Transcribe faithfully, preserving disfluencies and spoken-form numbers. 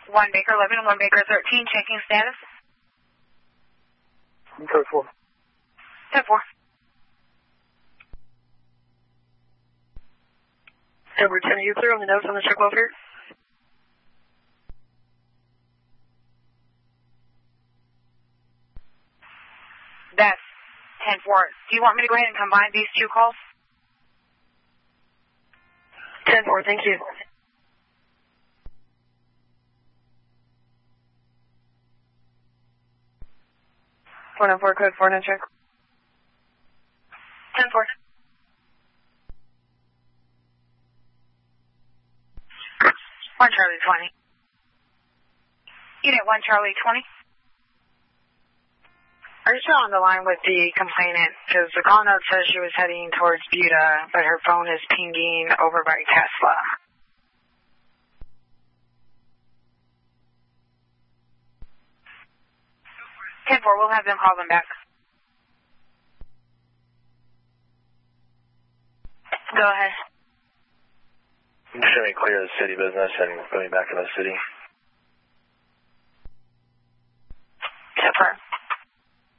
one Baker eleven, one Baker thirteen, checking status. Code four. ten four. Edward ten, are you clear on the notes on the check welfare? That's ten four. Do you want me to go ahead and combine these two calls? ten four, thank you. four nine four, code four, no check. ten four. one Charlie twenty. Unit one Charlie twenty. Are you still on the line with the complainant? Because the call note says she was heading towards Buda, but her phone is pinging over by Tesla. ten four, we'll have them call them back. Go ahead. I'm just going to clear the city business and going back to the city. Super.